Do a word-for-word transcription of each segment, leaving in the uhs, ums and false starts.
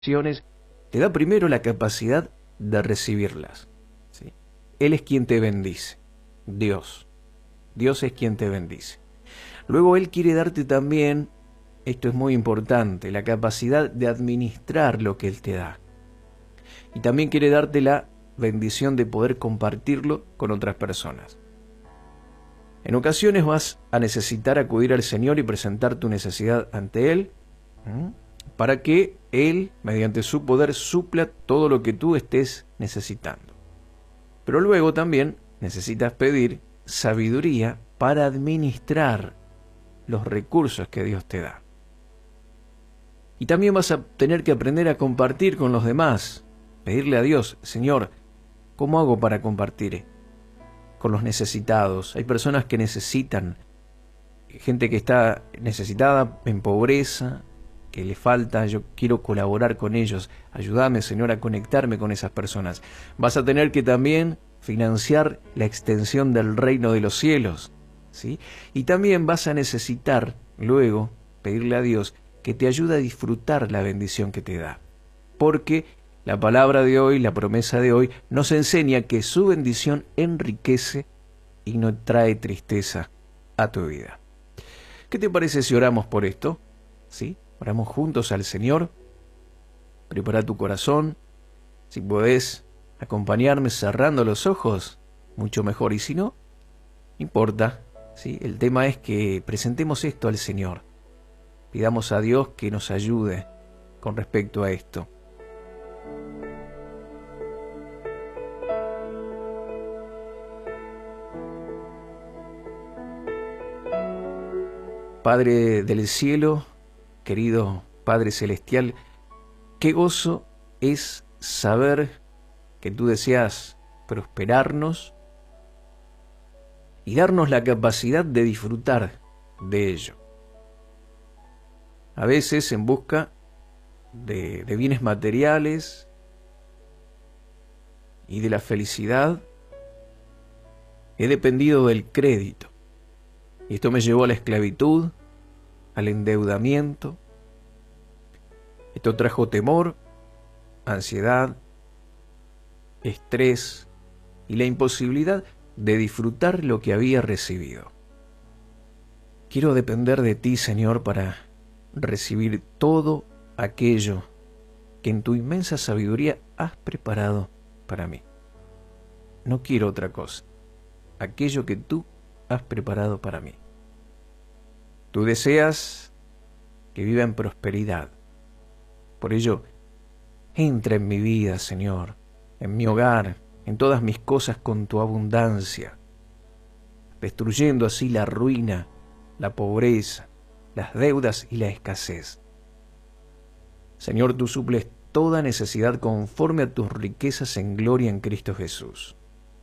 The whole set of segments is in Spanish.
bendiciones, te da primero la capacidad de recibirlas, ¿sí? Él es quien te bendice, Dios. Dios es quien te bendice. Luego Él quiere darte también, esto es muy importante, la capacidad de administrar lo que Él te da. Y también quiere darte la bendición de poder compartirlo con otras personas. En ocasiones vas a necesitar acudir al Señor y presentar tu necesidad ante Él, ¿m? para que Él, mediante su poder, supla todo lo que tú estés necesitando. Pero luego también necesitas pedir sabiduría para administrar los recursos que Dios te da. Y también vas a tener que aprender a compartir con los demás. Pedirle a Dios, Señor, ¿cómo hago para compartir con los necesitados? Hay personas que necesitan, gente que está necesitada, en pobreza, que le falta, yo quiero colaborar con ellos. Ayúdame, Señor, a conectarme con esas personas. Vas a tener que también financiar la extensión del reino de los cielos, ¿sí? Y también vas a necesitar luego pedirle a Dios que te ayude a disfrutar la bendición que te da. Porque la palabra de hoy, la promesa de hoy, nos enseña que su bendición enriquece y no trae tristeza a tu vida. ¿Qué te parece si oramos por esto? ¿Sí? Oramos juntos al Señor. Prepara tu corazón. Si podés acompañarme cerrando los ojos, mucho mejor. Y si no, no importa, ¿sí? El tema es que presentemos esto al Señor. Pidamos a Dios que nos ayude con respecto a esto. Padre del cielo, querido Padre celestial, qué gozo es saber que tú deseas prosperarnos y darnos la capacidad de disfrutar de ello. A veces en busca de, de bienes materiales y de la felicidad, he dependido del crédito. Y esto me llevó a la esclavitud, al endeudamiento. Esto trajo temor, ansiedad, estrés y la imposibilidad de disfrutar lo que había recibido. Quiero depender de ti, Señor, para recibir todo aquello que en tu inmensa sabiduría has preparado para mí. No quiero otra cosa, aquello que tú has preparado para mí. Tú deseas que viva en prosperidad. Por ello, entra en mi vida, Señor, en mi hogar, en todas mis cosas con tu abundancia, destruyendo así la ruina, la pobreza, las deudas y la escasez. Señor, tú suples toda necesidad conforme a tus riquezas en gloria en Cristo Jesús.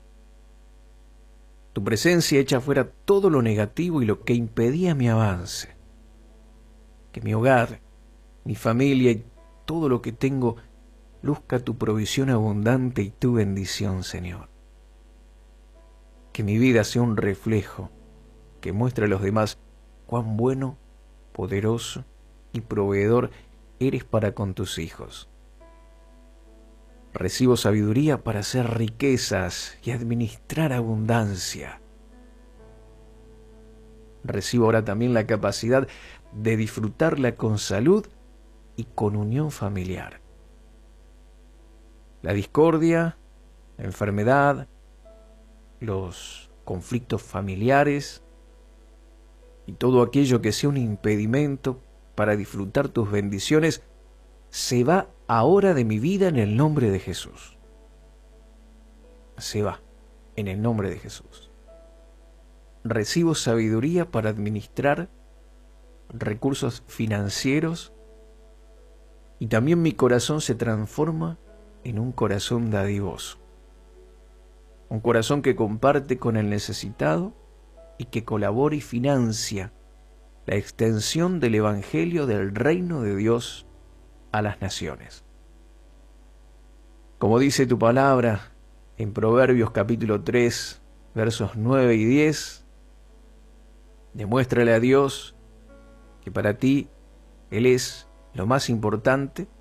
Tu presencia echa fuera todo lo negativo y lo que impedía mi avance. Que mi hogar, mi familia y todo lo que tengo luzca tu provisión abundante y tu bendición, Señor. Que mi vida sea un reflejo que muestre a los demás cuán bueno, poderoso y proveedor eres para con tus hijos. Recibo sabiduría para hacer riquezas y administrar abundancia. Recibo ahora también la capacidad de disfrutarla con salud y con unión familiar. La discordia, la enfermedad, los conflictos familiares y todo aquello que sea un impedimento para disfrutar tus bendiciones se va ahora de mi vida en el nombre de Jesús. Se va en el nombre de Jesús. Recibo sabiduría para administrar recursos financieros y también mi corazón se transforma en un corazón dadivoso. Un corazón que comparte con el necesitado y que colabora y financia la extensión del Evangelio del reino de Dios a las naciones. Como dice tu palabra en Proverbios capítulo tres, versos nueve y diez, demuéstrale a Dios que para ti Él es lo más importante